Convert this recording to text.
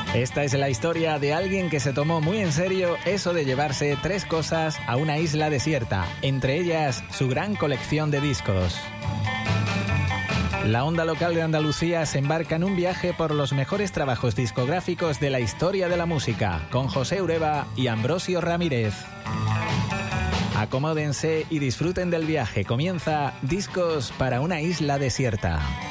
Esta es la historia de alguien que se tomó muy en serio eso de llevarse 3 cosas a una isla desierta, entre ellas su gran colección de discos. La Onda Local de Andalucía se embarca en un viaje por los mejores trabajos discográficos de la historia de la música, con José Ureba y Ambrosio Ramírez. Acomódense y disfruten del viaje. Comienza Discos para una isla desierta.